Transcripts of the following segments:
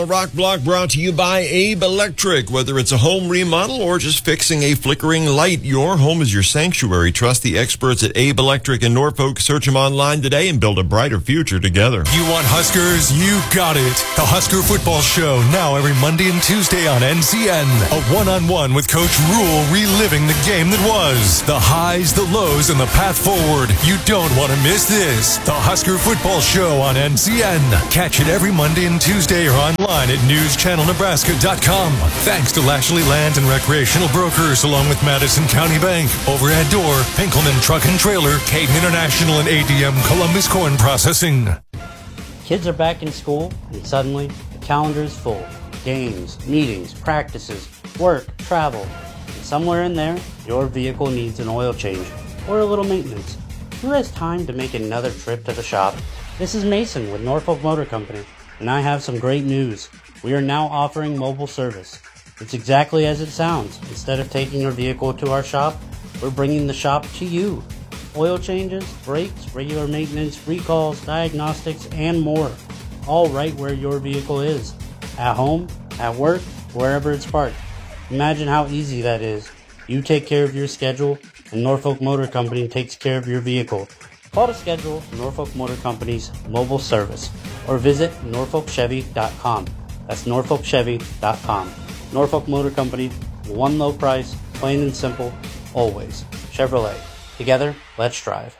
Rock Block brought to you by Abe Electric. Whether it's a home remodel or just fixing a flickering light, your home is your sanctuary. Trust the experts at Abe Electric in Norfolk. Search them online today and build a brighter future together. You want Huskers? You got it. The Husker Football Show, now every Monday and Tuesday on NCN. A one-on-one with Coach Rule, reliving the game that was. The highs, the lows, and the path forward. You don't want to miss this. The Husker Football Show on NCN. Catch it every Monday and Tuesday or online at newschannelnebraska.com. Thanks to Lashley Land and Recreational Brokers, along with Madison County Bank, Overhead Door, Pinkelman Truck and Trailer, Caden International, and ADM Columbus Corn Processing. Kids are back in school, and suddenly the calendar is full. Games, meetings, practices, work, travel. And somewhere in there, your vehicle needs an oil change or a little maintenance. Who has time to make another trip to the shop? This is Mason with Norfolk Motor Company. And I have some great news. We are now offering mobile service. It's exactly as it sounds. Instead of taking your vehicle to our shop, we're bringing the shop to you. Oil changes, brakes, regular maintenance, recalls, diagnostics, and more. All right where your vehicle is. At home, at work, wherever it's parked. Imagine how easy that is. You take care of your schedule, and Norfolk Motor Company takes care of your vehicle. Call to schedule Norfolk Motor Company's mobile service or visit norfolkchevy.com. That's norfolkchevy.com. Norfolk Motor Company, one low price, plain and simple, always. Chevrolet. Together, let's drive.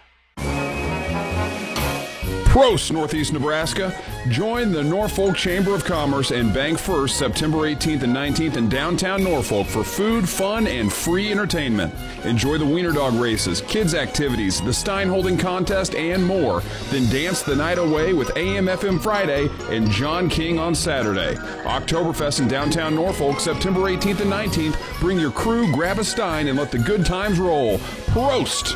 Prost, Northeast Nebraska. Join the Norfolk Chamber of Commerce and Bank First September 18th and 19th in downtown Norfolk for food, fun, and free entertainment. Enjoy the Wiener Dog races, kids' activities, the Stein Holding contest, and more. Then dance the night away with AM/FM Friday and John King on Saturday. Oktoberfest in downtown Norfolk September 18th and 19th. Bring your crew, grab a Stein, and let the good times roll. Prost!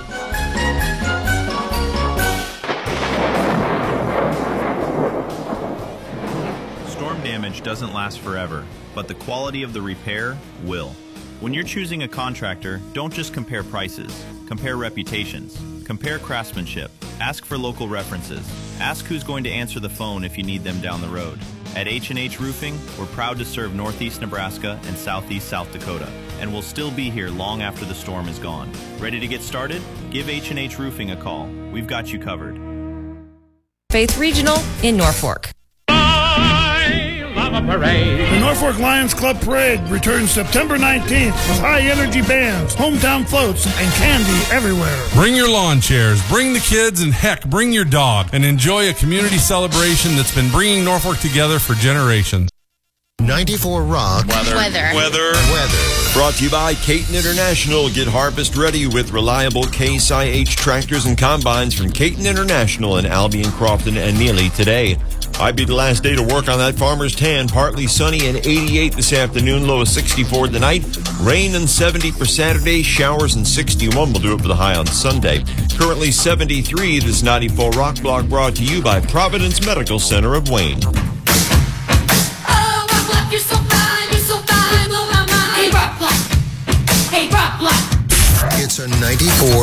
Damage doesn't last forever, but the quality of the repair will. When you're choosing a contractor, don't just compare prices. Compare reputations. Compare craftsmanship. Ask for local references. Ask who's going to answer the phone if you need them down the road. At H&H Roofing, we're proud to serve Northeast Nebraska and Southeast South Dakota, and we'll still be here long after the storm is gone. Ready to get started? Give H&H Roofing a call. We've got you covered. Faith Regional in Norfolk. Parade. The Norfolk Lions Club Parade returns September 19th with high-energy bands, hometown floats, and candy everywhere. Bring your lawn chairs, bring the kids, and heck, bring your dog, and enjoy a community celebration that's been bringing Norfolk together for generations. 94 Rock. Weather. Brought to you by Caton International. Get harvest ready with reliable Case IH tractors and combines from Caton International in Albion, Crofton, and Neely today. Might be the last day to work on that farmer's tan. Partly sunny and 88 this afternoon. Low of 64 tonight. Rain and 70 for Saturday. Showers and 61. We'll do it for the high on Sunday. Currently 73. This 94 Rock Block brought to you by Providence Medical Center of Wayne. Oh, Rock Block, you're so fine. You're so fine. Blow my mind. Hey, Rock Block. Hey, Rock Block. It's a 94